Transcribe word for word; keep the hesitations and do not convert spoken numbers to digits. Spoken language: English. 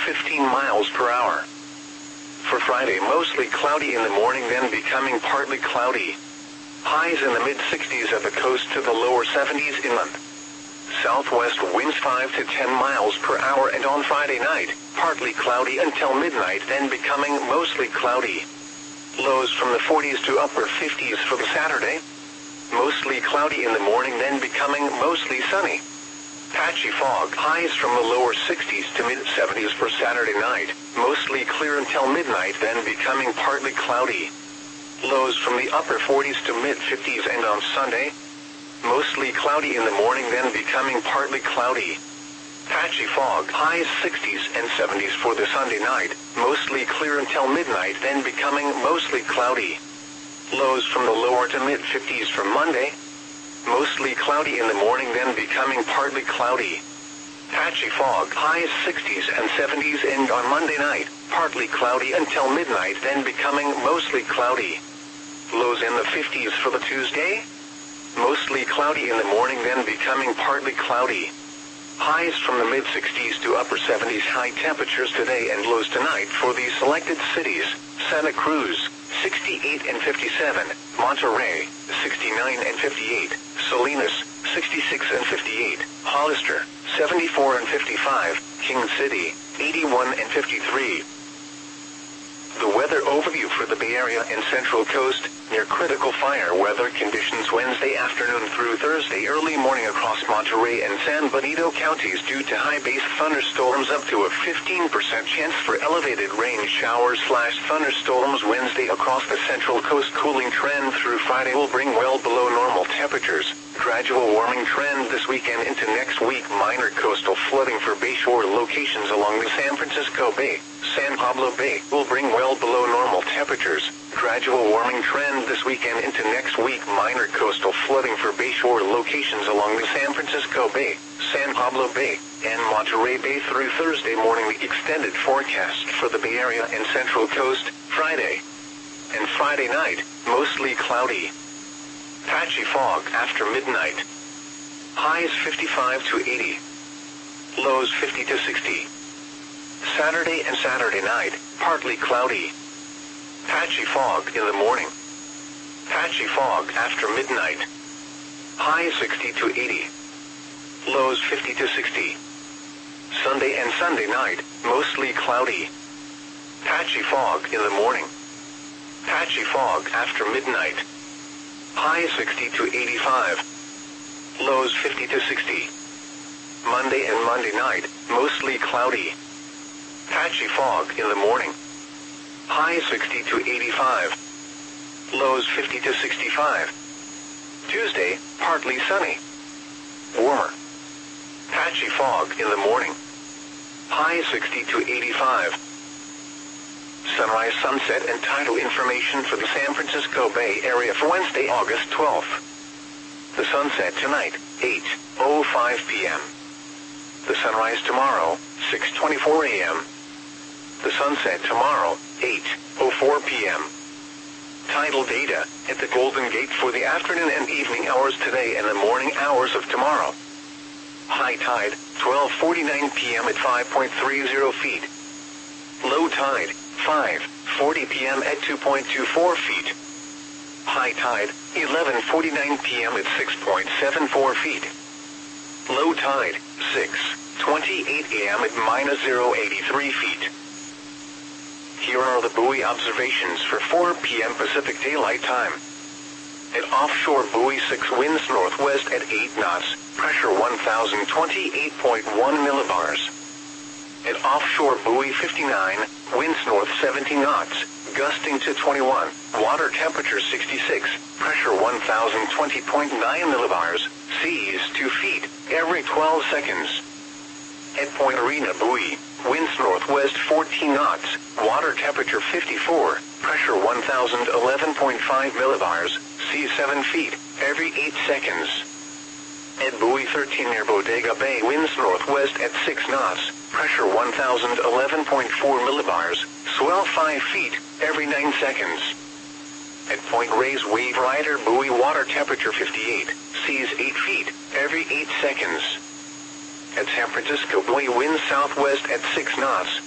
fifteen miles per hour. For Friday, mostly cloudy in the morning, then becoming partly cloudy. Highs in the mid-sixties at the coast to the lower seventies inland. Southwest winds five to ten miles per hour, and on Friday night, partly cloudy until midnight, then becoming mostly cloudy. Lows from the forties to upper fifties for the Saturday. Mostly cloudy in the morning, then becoming mostly sunny. Patchy fog. Highs from the lower sixties to mid-seventies for Saturday night. Mostly clear until midnight, then becoming partly cloudy. Lows from the upper forties to mid-fifties, and on Sunday, mostly cloudy in the morning, then becoming partly cloudy. Patchy fog. Highs sixties and seventies for the Sunday night. Mostly clear until midnight, then becoming mostly cloudy. Lows from the lower to mid-fifties for Monday. Mostly cloudy in the morning, then becoming partly cloudy. Patchy fog. Highs sixties and seventies, and on Monday night, partly cloudy until midnight, then becoming mostly cloudy. Lows in the fifties for the Tuesday. Mostly cloudy in the morning, then becoming partly cloudy. Highs from the mid-sixties to upper seventies. High temperatures today and lows tonight for these selected cities: Santa Cruz, sixty-eight and fifty-seven, Monterey, sixty-nine and fifty-eight, Salinas, sixty-six and fifty-eight, Hollister, seventy-four and fifty-five, King City, eighty-one and fifty-three. The weather overview for the Bay Area and Central Coast: near critical fire weather conditions Wednesday afternoon through Thursday early morning across Monterey and San Benito counties due to high base thunderstorms, up to a fifteen percent chance for elevated rain showers slash thunderstorms Wednesday across the Central Coast. Cooling trend through Friday will bring well below normal temperatures. Gradual warming trend this weekend into next week. Minor coastal flooding for bayshore locations along the San Francisco Bay, San Pablo Bay will bring well below normal temperatures. Gradual warming trend this weekend into next week. Minor coastal flooding for bayshore locations along the San Francisco Bay, San Pablo Bay, and Monterey Bay through Thursday morning. The extended forecast for the Bay Area and Central Coast: Friday and Friday night, mostly cloudy. Patchy fog after midnight. Highs fifty-five to eighty. Lows fifty to sixty. Saturday and Saturday night, partly cloudy. Patchy fog in the morning. Patchy fog after midnight. Highs sixty to eighty. Lows fifty to sixty. Sunday and Sunday night, mostly cloudy. Patchy fog in the morning. Patchy fog after midnight. Highs sixty to eighty-five. Lows fifty to sixty. Monday and Monday night, mostly cloudy. Patchy fog in the morning. Highs sixty to eighty-five. Lows fifty to sixty-five. Tuesday, partly sunny. Warmer. Patchy fog in the morning. Highs sixty to eighty-five. Sunrise, sunset, and tidal information for the San Francisco Bay Area for Wednesday, August twelfth. The sunset tonight, eight oh five p m The sunrise tomorrow, six twenty-four a m The sunset tomorrow, eight oh four p m Tidal data at the Golden Gate for the afternoon and evening hours today and the morning hours of tomorrow. High tide, twelve forty-nine p m at five point three zero feet. Low tide, five forty p m at two point two four feet. High tide, eleven forty-nine p m at six point seven four feet. Low tide, six twenty-eight a m at minus zero point eight three feet. Here are the buoy observations for four p m Pacific Daylight Time. At offshore buoy six, winds northwest at eight knots, pressure one thousand twenty-eight point one millibars. At offshore buoy fifty-nine, winds north seventy knots, gusting to twenty-one, water temperature sixty-six, pressure one thousand twenty point nine millibars, seas two feet, every twelve seconds. At Point Arena buoy, winds northwest fourteen knots, water temperature fifty-four, pressure one thousand eleven point five millibars, seas seven feet, every eight seconds. At buoy thirteen near Bodega Bay, winds northwest at six knots, pressure one thousand eleven point four millibars, swell five feet, every nine seconds. At Point Reyes Wave Rider buoy, water temperature fifty-eight, seas eight feet, every eight seconds. At San Francisco buoy, winds southwest at six knots,